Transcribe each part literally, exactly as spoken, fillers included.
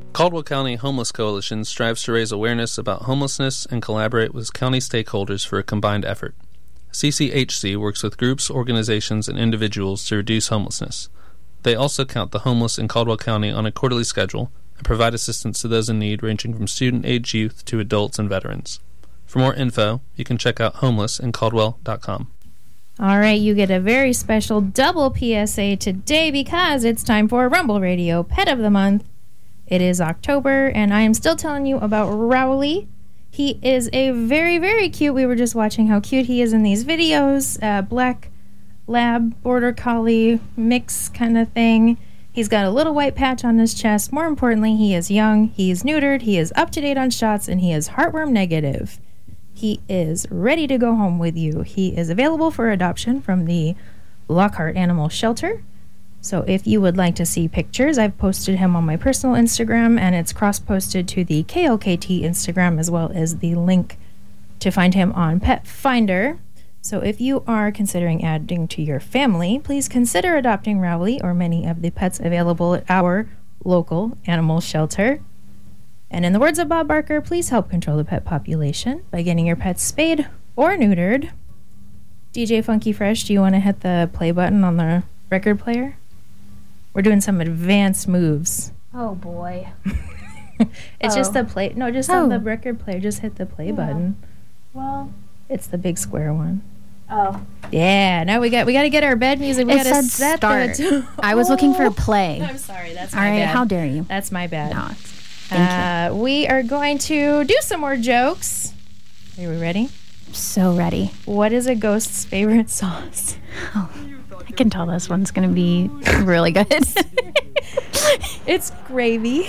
Caldwell County Homeless Coalition strives to raise awareness about homelessness and collaborate with county stakeholders for a combined effort. C C H C works with groups, organizations, and individuals to reduce homelessness. They also count the homeless in Caldwell County on a quarterly schedule and provide assistance to those in need ranging from student-age youth to adults and veterans. For more info, you can check out homeless in caldwell dot com. All right, you get a very special double P S A today because it's time for Rumble Radio Pet of the Month. It is October, and I am still telling you about Rowley. He is a very, very cute. We were just watching how cute he is in these videos. Uh, black lab, border collie, mix kind of thing. He's got a little white patch on his chest. More importantly, he is young, he is neutered, he is up to date on shots, and he is heartworm negative. He is ready to go home with you. He is available for adoption from the Lockhart Animal Shelter. So if you would like to see pictures, I've posted him on my personal Instagram, and it's cross-posted to the K L K T Instagram, as well as the link to find him on Pet Finder. So if you are considering adding to your family, please consider adopting Rowley or many of the pets available at our local animal shelter. And in the words of Bob Barker, please help control the pet population by getting your pets spayed or neutered. D J Funky Fresh, do you want to hit the play button on the record player? We're doing some advanced moves. Oh, boy. It's oh. just the play. No, just oh. on the record player. Just hit the play yeah. button. Well, it's the big square one. Oh. Yeah. Now we got we got to get our bed music. We it got to said set start. The I was looking for a play. I'm sorry. That's all my right. bad. How dare you? That's my bad. No. Thank uh, you. We are going to do some more jokes. Are we ready? So ready. What is a ghost's favorite sauce? Oh. I can tell this one's going to be really good. It's gravy.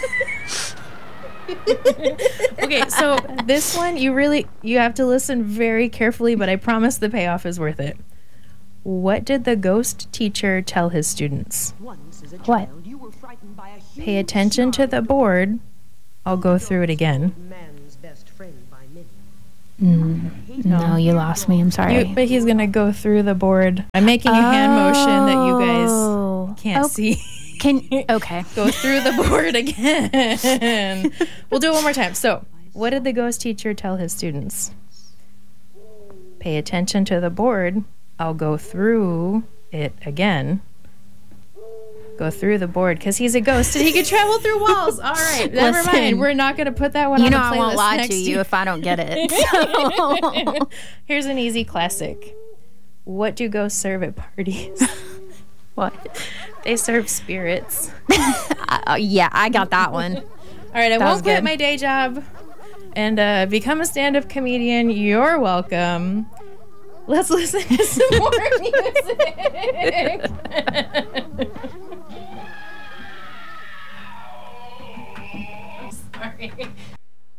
Okay, so this one, you really, you have to listen very carefully, but I promise the payoff is worth it. What did the ghost teacher tell his students? What? Pay attention to the board. I'll go through it again. Mm, no, you lost me. I'm sorry. You, but he's going to go through the board. I'm making a oh, hand motion that you guys can't okay. see. Can Okay. Go through the board again. We'll do it one more time. So, what did the ghost teacher tell his students? Pay attention to the board. I'll go through it again. Go through the board because he's a ghost and he can travel through walls. All right, never Listen, mind. We're not going to put that one you on the know playlist. I won't lie next to you year. if I don't get it. So. Here's an easy classic. What do ghosts serve at parties? What? They serve spirits. uh, yeah, I got that one. All right, I that won't quit my day job and uh, become a stand-up comedian. You're welcome. Let's listen to some more music. I'm sorry.